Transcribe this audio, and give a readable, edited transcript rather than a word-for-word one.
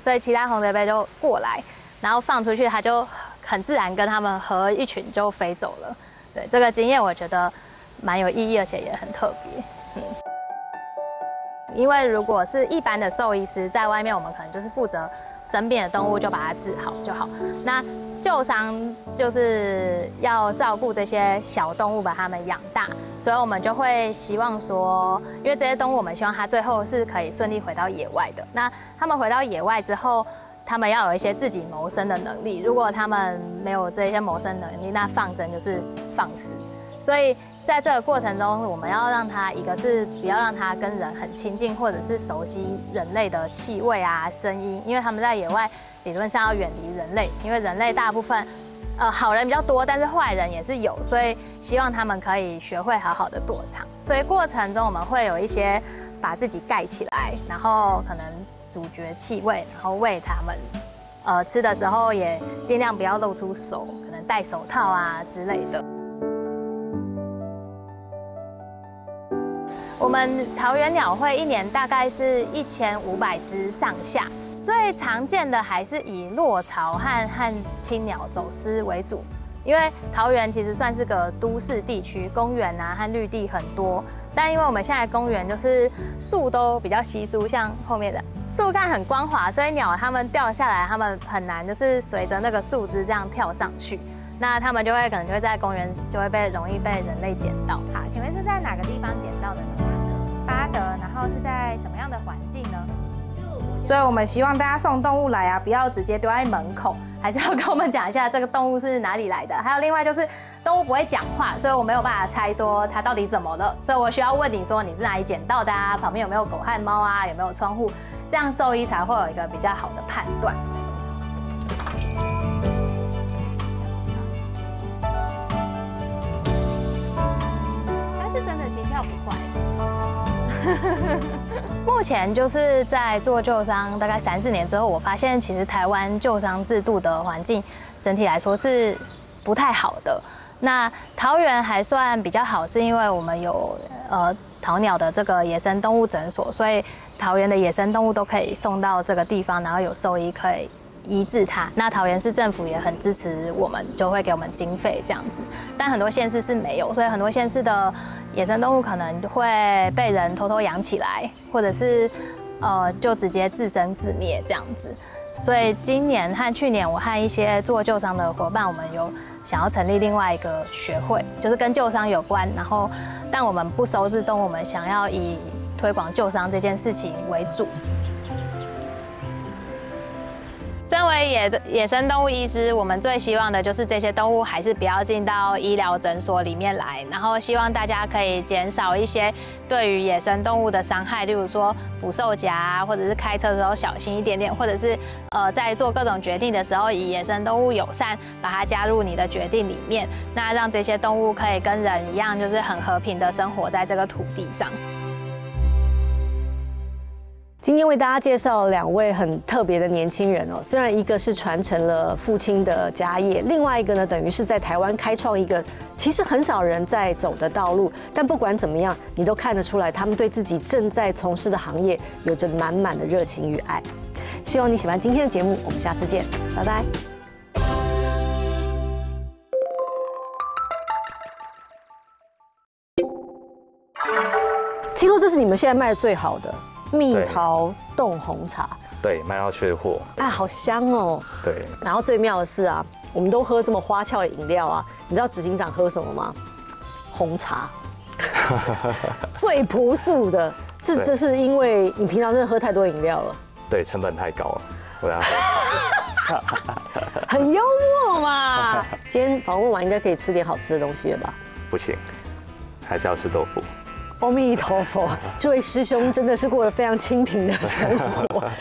所以其他红嘴杯就过来，然后放出去，它就很自然跟它们合一群就飞走了。对，这个经验我觉得蛮有意义，而且也很特别。因为如果是一般的兽医师在外面，我们可能就是负责生病的动物就把它治好就好。那救伤就是要照顾这些小动物，把它们养大，所以我们就会希望说，因为这些动物我们希望它最后是可以顺利回到野外的。那它们回到野外之后，他们要有一些自己谋生的能力。如果他们没有这些谋生能力，那放生就是放死。所以在这个过程中，我们要让它一个是不要让它跟人很亲近，或者是熟悉人类的气味啊、声音，因为他们在野外理论上要远离人类，因为人类大部分好人比较多，但是坏人也是有，所以希望他们可以学会好好的躲藏。所以过程中我们会有一些把自己盖起来，然后可能咀嚼气味，然后喂它们。吃的时候也尽量不要露出手，可能戴手套啊之类的。我们桃园鸟会一年大概是1500只上下，最常见的还是以落巢和青鸟走失为主。因为桃园其实算是个都市地区，公园啊和绿地很多，但因为我们现在公园就是树都比较稀疏，像后面的树干很光滑，所以鸟它们掉下来，它们很难就是随着那个树枝这样跳上去，那它们可能就会在公园就会容易被人类捡到。好，请问是在哪个地方捡到的呢？巴德，然后是在什么样的环境呢？所以我们希望大家送动物来啊，不要直接丢在门口，还是要跟我们讲一下这个动物是哪里来的。还有另外就是动物不会讲话，所以我没有办法猜说它到底怎么了，所以我需要问你说你是哪里捡到的啊，旁边有没有狗和猫啊，有没有窗户，这样兽医才会有一个比较好的判断。但是真的心跳不快。目前就是在做救伤，大概3、4年之后，我发现其实台湾救伤制度的环境整体来说是不太好的。那桃园还算比较好，是因为我们有桃鸟的这个野生动物诊所，所以桃园的野生动物都可以送到这个地方，然后有兽医可以医治它。那桃园市政府也很支持我们，就会给我们经费这样子。但很多县市是没有，所以很多县市的野生动物可能会被人偷偷养起来，或者是就直接自生自灭这样子。所以今年和去年，我和一些做救伤的伙伴，我们有想要成立另外一个学会，就是跟救伤有关，然后但我们不收治动物，我们想要以推广救伤这件事情为主。身为野生动物医师，我们最希望的就是这些动物还是不要进到医疗诊所里面来，然后希望大家可以减少一些对于野生动物的伤害，例如说捕兽夹啊，或者是开车的时候小心一点点，或者是在做各种决定的时候以野生动物友善把它加入你的决定里面，那让这些动物可以跟人一样，就是很和平的生活在这个土地上。 今天为大家介绍2位很特别的年轻人哦，虽然一个是传承了父亲的家业，另外一个呢，等于是在台湾开创一个其实很少人在走的道路。但不管怎么样，你都看得出来，他们对自己正在从事的行业有着满满的热情与爱。希望你喜欢今天的节目，我们下次见，拜拜。听说这是你们现在卖的最好的蜜桃冻红茶， 对，卖到缺货啊，好香哦。 对， 然后最妙的是啊，我们都喝这么花俏的饮料啊，你知道执行长喝什么吗？红茶，最朴素的。这是因为你平常真的喝太多饮料了， 对，成本太高了，我要很幽默嘛。今天访问完应该可以吃点好吃的东西了吧？ 不行，还是要吃豆腐。 阿弥陀佛，这位师兄真的是过得非常清贫的生活。